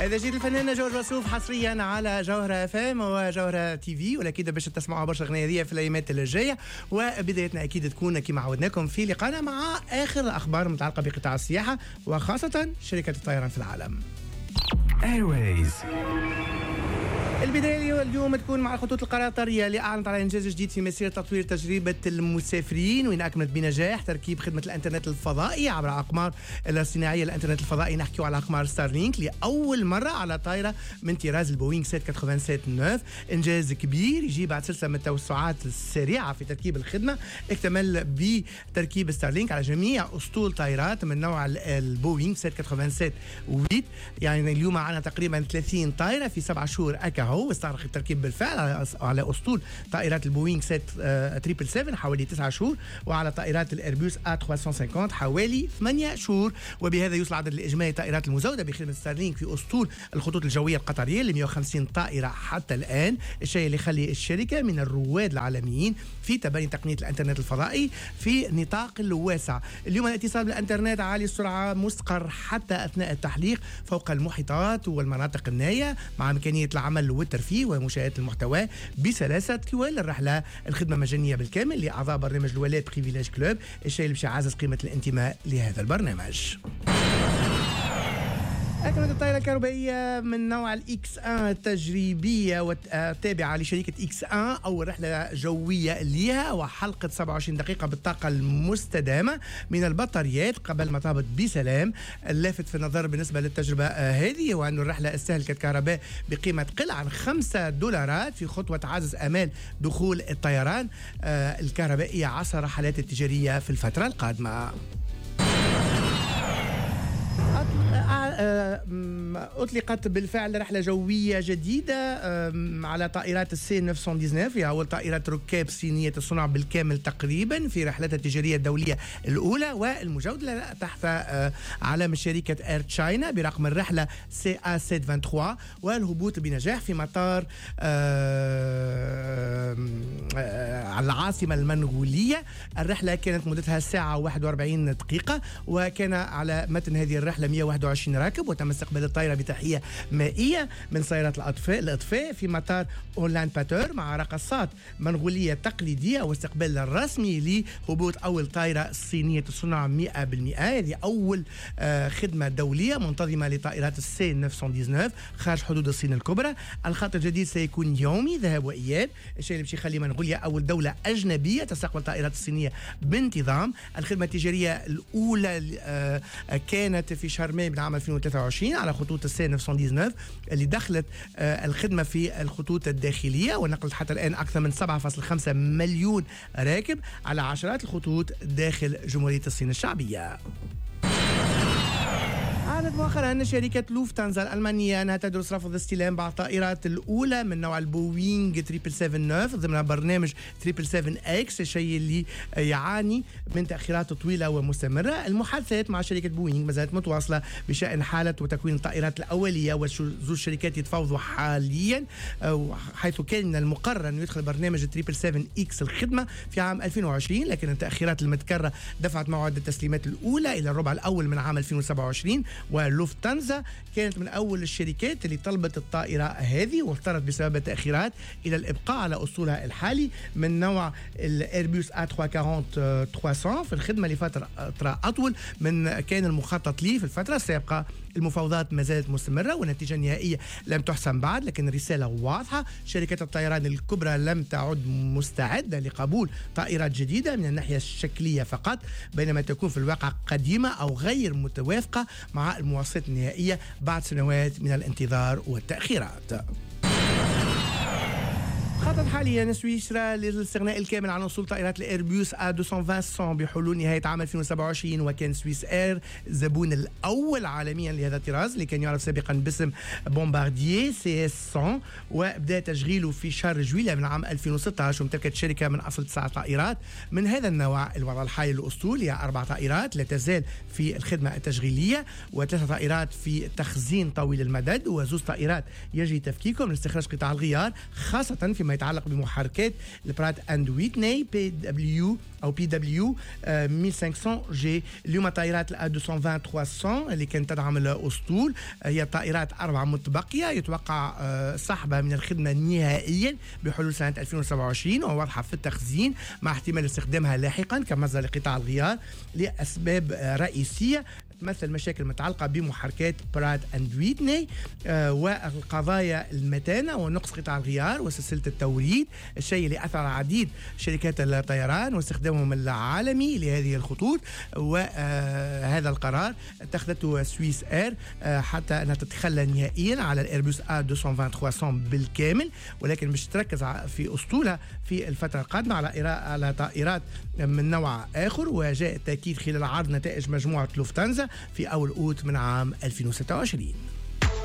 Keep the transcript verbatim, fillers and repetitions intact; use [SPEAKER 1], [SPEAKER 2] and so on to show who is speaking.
[SPEAKER 1] هذا جيد الفنانة جورج وسوف حصريا على جوهرة اف ام وجوهرة تي في، واكيد باش تسمعوا برشا اغنيه هذه في الايامات الجايه. وبدايتنا اكيد تكون كما عودناكم في لقاءنا مع اخر الاخبار المتعلقه بقطاع السياحه وخاصه شركه الطيران في العالم.
[SPEAKER 2] ايرويز.
[SPEAKER 1] البداية اليوم تكون مع الخطوط القطرية اللي أعلنت على إنجاز جديد في مسيرة تطوير تجربة المسافرين، وإن أكملت بنجاح تركيب خدمة الإنترنت الفضائي عبر أقمار الصناعية الإنترنت الفضائي. نحكيو على أقمار ستارلينك لأول مرة على طائرة من طراز البوينغ سبعمية وسبعة وثمانين تسعة. إنجاز كبير يجي بعد سلسلة من التوسعات السريعة في تركيب الخدمة، اكتمل بتركيب ستارلينك على جميع أسطول طائرات من نوع البوينغ سبعمية وسبعة وثمانين. يعني اليوم معنا تقريبا ثلاثين طائرة في سبع شهور أكا هو استغرق التركيب بالفعل على أسطول طائرات البوينغ سبعمية سبعة وثمانين حوالي تسعة شهور، وعلى طائرات الإيربوس إيه ثلاثمية وخمسين حوالي ثمانية شهور. وبهذا يوصل عدد الإجمالي الطائرات المزودة بخدمة ستارلينك في أسطول الخطوط الجوية القطرية ل مئة وخمسين طائرة حتى الآن، الشيء اللي يخلي الشركة من الرواد العالميين في تبني تقنية الإنترنت الفضائي في نطاق الواسع. اليوم الاتصال بالإنترنت عالي السرعة مستقر حتى أثناء التحليق فوق المحيطات والمناطق النائية، مع إمكانية العمل والترفيه ومشاهدة المحتوى بسلاسة طوال الرحلة. الخدمة مجانية بالكامل لأعضاء برنامج الولاء بريفيليج كلوب، الشيء اللي باش يعزز قيمة الانتماء لهذا البرنامج. أكملت الطائرة الكهربائية من نوع الإكس واحد التجريبية والتابعة لشركة إكس واحد أول رحلة جوية لها، وحلقة سبعة وعشرين دقيقة بالطاقة المستدامة من البطاريات قبل ما تهبط بسلام. اللافت في النظر بالنسبة للتجربة هذه هو أن الرحلة استهلكت كهرباء بقيمة تقل عن خمسة دولارات في خطوة تعزز آمال دخول الطيران الكهربائية عصر رحلات التجارية في الفترة القادمة. أطلقت بالفعل رحلة جوية جديدة على طائرات السي تسعمية وتسعة عشر، هي أول طائرة ركاب صينية الصنع بالكامل تقريبا في رحلتها التجارية الدولية الأولى، والمجودة تحت علم شركة إير تشاينا برقم الرحلة سي إيه سبعمية وثلاثة وعشرين، والهبوط بنجاح في مطار العاصمة المنغولية. الرحلة كانت مدتها ساعة وواحد وأربعين دقيقة، وكان على متن هذه الرحلة مئة وواحد وعشرين راكب، وتم استقبال الطائرة بتحية مائية من سيارات الأطفاء الإطفاء في مطار أولان باتور مع رقصات منغولية تقليدية، واستقبال الرسمي لهبوط أول طائرة صينية الصنع مئة بالمئة. هذه أول آه خدمة دولية منتظمة لطائرات السي تسعمية وتسعة عشر خارج حدود الصين الكبرى. الخط الجديد سيكون يومي ذهاب وإياب، الشيء اللي باش يخلي منغوليا أول دولة أجنبية تستقبل الطائرات الصينية بانتظام. الخدمة التجارية الأولى آه كانت في شهر ماي من عام ألفين وثلاثة وعشرين على خطوط السي تسعمية وتسعة عشر اللي دخلت آه الخدمة في الخطوط الداخلية، ونقلت حتى الآن أكثر من سبعة فاصلة خمسة مليون راكب على عشرات الخطوط داخل جمهورية الصين الشعبية. أعلنت مؤخرا أن شركة لوفتانزا الألمانية أنها تدرس رفض استلام بعض الطائرات الأولى من نوع البوينغ سبعمية سبعة وسبعين ضمن برنامج سبعمية سبعة إكس، الشيء اللي يعاني من تأخيرات طويلة ومستمرة. المحادثات مع شركة بوينغ ما زالت متواصلة بشأن حالة وتكوين الطائرات الأولية، وذو الشركات يتفاوضوا حاليا، حيث كان من المقرر أن يدخل برنامج سبعمية سبعة إكس الخدمة في عام ألفين وعشرين، لكن التأخيرات المتكررة دفعت موعد التسليمات الأولى إلى الربع الأول من عام ألفين وسبعة وعشرين. ولوفتانزا كانت من أول الشركات اللي طلبت الطائرة هذه، واضطرت بسبب التأخيرات إلى الإبقاء على أسطولها الحالي من نوع الإيربوس إيه ثلاثمية وأربعين ثلاثمية في الخدمة لفترة أطول من كان المخطط ليه في الفترة السابقة. المفاوضات ما زالت مستمرة والنتيجة النهائية لم تحسم بعد، لكن الرسالة واضحة، شركات الطيران الكبرى لم تعد مستعدة لقبول طائرات جديدة من الناحية الشكلية فقط، بينما تكون في الواقع قديمة أو غير متوافقة مع المواصفات النهائية بعد سنوات من الانتظار والتأخيرات. خطط حاليا سويسرا للاستغناء الكامل عن وصول طائرات الايربوس إيه مئتين وعشرين بحلول نهاية عام ألفين وسبعة وعشرين، وكان سويس اير الزبون الأول عالميا لهذا الطراز اللي كان يعرف سابقا باسم بومباردييه سي اس مئة، وبدأ تشغيله في شهر جويلية من عام ألفين وستة عشر، وامتلكت الشركة من أصل تسعة طائرات من هذا النوع. الوضع الحالي للأسطول هي أربع طائرات لا تزال في الخدمة التشغيلية، وثلاث طائرات في تخزين طويل المدد، وزوج طائرات يجري تفكيكهم لاستخراج قطع الغيار، خاصة فيما يتعلق بمحركات البرات اند ويتني بي دبليو او بي دبليو ألف وخمسمية جي. اليوم طائرات ال مئتين وعشرين ثلاثمية اللي كانت تدعم الاسطول هي طائرات اربعه متبقيه، يتوقع سحبها من الخدمه نهائيا بحلول سنه ألفين وسبعة وعشرين، وواضحه في التخزين مع احتمال استخدامها لاحقا كمصدر لقطاع الغيار لاسباب رئيسيه تمثل مشاكل متعلقة بمحركات برات اند ويتني آه والقضايا المتانة ونقص قطاع الغيار وسلسلة التوريد، الشيء اللي أثر على عديد شركات الطيران واستخدامهم العالمي لهذه الخطوط. وهذا آه القرار اتخذته سويس اير آه حتى أنها تتخلى نهائيا على الإيربوس إيه مئتين وعشرين ثلاثمية بالكامل، ولكن مش تركز في أسطولها في الفترة القادمة على على طائرات من نوع آخر. وجاء التأكيد خلال عرض نتائج مجموعة لوفتانزا في أول أوت من عام ألفين وستة وعشرين.